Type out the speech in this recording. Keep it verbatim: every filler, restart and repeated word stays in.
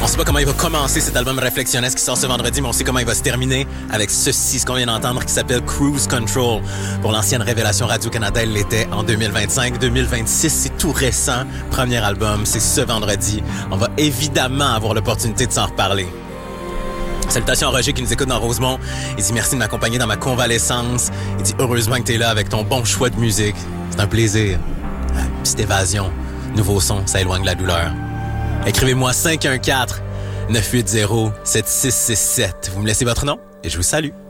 sait pas comment il va commencer cet album réflexionniste qui sort ce vendredi, mais on sait comment il va se terminer avec ceci, ce qu'on vient d'entendre, qui s'appelle Cruise Control. Pour l'ancienne Révélation Radio-Canada, elle l'était en deux mille vingt-cinq. deux mille vingt-six, c'est tout récent. Premier album, c'est ce vendredi. On va évidemment avoir l'opportunité de s'en reparler. Salutations à Roger qui nous écoute dans Rosemont. Il dit merci de m'accompagner dans ma convalescence. Il dit heureusement que t'es là avec ton bon choix de musique. C'est un plaisir. Ah, petite évasion. Nouveau son, ça éloigne la douleur. Écrivez-moi cinq un quatre, neuf huit zéro, sept six six sept. Vous me laissez votre nom et je vous salue.